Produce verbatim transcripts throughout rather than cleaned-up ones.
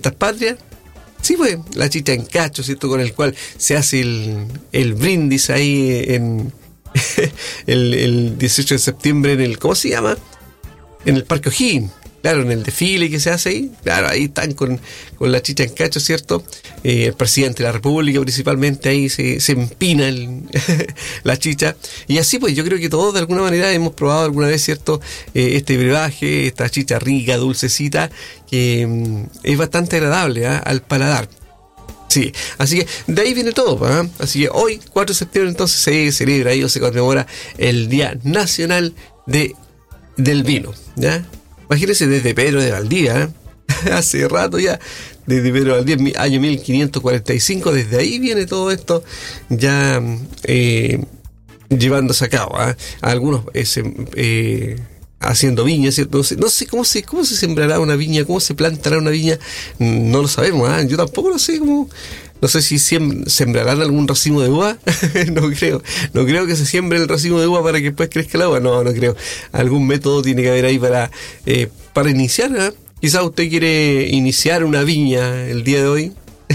fiestas patrias. Sí, pues, la chicha en cacho, ¿cierto? Con el cual se hace el, el brindis ahí en el, el dieciocho de septiembre en el, ¿cómo se llama? En el Parque O'Higgins. Claro, en el desfile que se hace ahí, claro, ahí están con, con la chicha en cacho, ¿cierto? Eh, el presidente de la República principalmente ahí se, se empina el, la chicha. Y así pues yo creo que todos de alguna manera hemos probado alguna vez, ¿cierto? Eh, este brebaje, esta chicha rica, dulcecita, que mm, es bastante agradable, ¿eh? Al paladar. Sí, así que de ahí viene todo, ¿eh? Así que hoy, cuatro de septiembre, entonces se celebra y o se conmemora el Día Nacional de, del Vino, ¿ya? Imagínense desde Pedro de Valdivia, ¿eh? Hace rato ya, desde Pedro de Valdivia, año mil quinientos cuarenta y cinco, desde ahí viene todo esto ya eh, llevándose a cabo, ¿eh? Algunos eh, se, eh, haciendo viñas, ¿cierto? No sé, no sé cómo se cómo se sembrará una viña, cómo se plantará una viña, no lo sabemos, ¿eh? Yo tampoco lo sé cómo. No sé si sembrarán algún racimo de uva. No creo. No creo que se siembre el racimo de uva para que después crezca la uva. No, no creo. Algún método tiene que haber ahí para, eh, para iniciar, ¿eh? Quizás usted quiere iniciar una viña el día de hoy.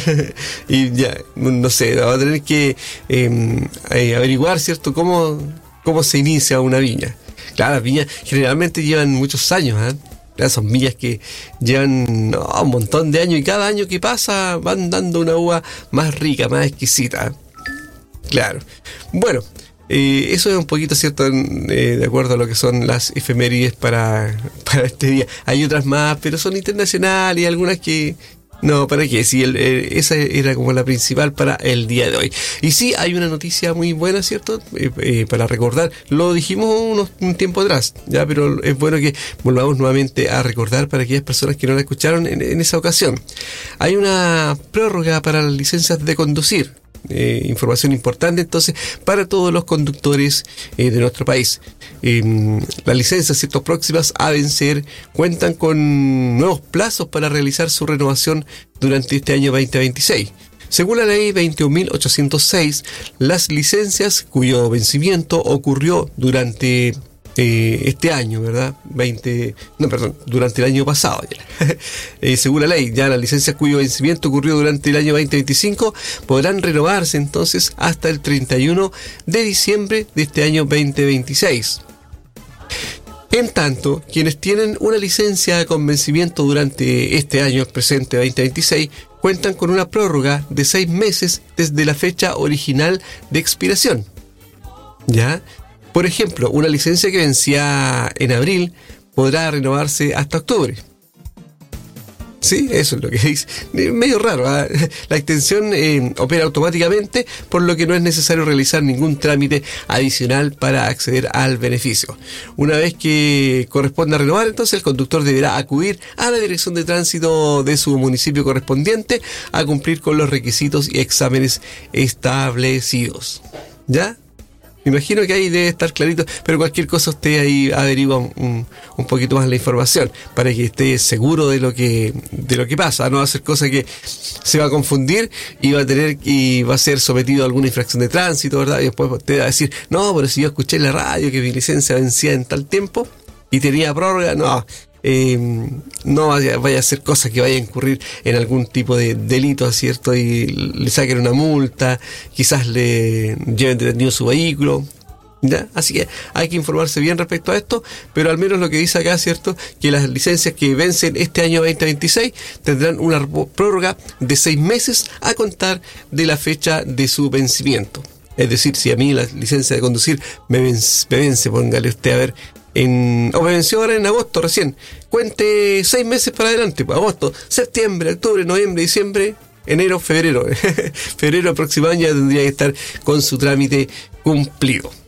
Y ya, no sé, va a tener que eh, eh, averiguar, ¿cierto? Cómo, cómo se inicia una viña. Claro, las viñas generalmente llevan muchos años, ¿eh? Son viñas que llevan no, un montón de años y cada año que pasa van dando una uva más rica, más exquisita. Claro. Bueno, eh, eso es un poquito cierto eh, de acuerdo a lo que son las efemérides para, para este día. Hay otras más, pero son internacionales y algunas que... No, ¿para qué? Sí, el, el, esa era como la principal para el día de hoy. Y sí, hay una noticia muy buena, ¿cierto? Eh, eh, para recordar, lo dijimos unos, un tiempo atrás, ya, pero es bueno que volvamos nuevamente a recordar para aquellas personas que no la escucharon en, en esa ocasión. Hay una prórroga para las licencias de conducir. Eh, información importante entonces para todos los conductores eh, de nuestro país. Eh, las licencias, ciertas próximas a vencer, cuentan con nuevos plazos para realizar su renovación durante este año veinte veintiséis. Según la ley veintiún mil ochocientos seis, las licencias cuyo vencimiento ocurrió durante eh, este año, ¿verdad? veinte, no, perdón, durante el año pasado ya. eh, según la ley, ya las licencias cuyo vencimiento ocurrió durante el año veinte veinticinco podrán renovarse entonces hasta el treinta y uno de diciembre de este año veinte veintiséis. En tanto, quienes tienen una licencia con vencimiento durante este año presente veinte veintiséis cuentan con una prórroga de seis meses desde la fecha original de expiración. ¿Ya? Por ejemplo, una licencia que vencía en abril podrá renovarse hasta octubre. Sí, eso es lo que dice. Medio raro, ¿eh? La extensión eh, opera automáticamente, por lo que no es necesario realizar ningún trámite adicional para acceder al beneficio. Una vez que corresponda renovar, entonces el conductor deberá acudir a la dirección de tránsito de su municipio correspondiente a cumplir con los requisitos y exámenes establecidos. ¿Ya? Me imagino que ahí debe estar clarito, pero cualquier cosa usted ahí averigua un, un poquito más la información para que esté seguro de lo que de lo que pasa. No va a ser cosa que se va a confundir y va a tener y va a ser sometido a alguna infracción de tránsito, ¿verdad? Y después usted va a decir, no, pero si yo escuché en la radio que mi licencia vencía en tal tiempo y tenía prórroga, no. Eh, no vaya, vaya a ser cosa que vaya a incurrir en algún tipo de delito, ¿cierto? Y le saquen una multa, quizás le lleven detenido su vehículo, ¿ya? Así que hay que informarse bien respecto a esto, pero al menos lo que dice acá, ¿cierto? Que las licencias que vencen este año veinte veintiséis tendrán una prórroga de seis meses a contar de la fecha de su vencimiento. Es decir, si a mí la licencia de conducir me vence, me vence póngale usted a ver, En, o me venció ahora en agosto recién, cuente seis meses para adelante, pues, agosto, septiembre, octubre, noviembre, diciembre, enero, febrero. Febrero próximo año ya tendría que estar con su trámite cumplido.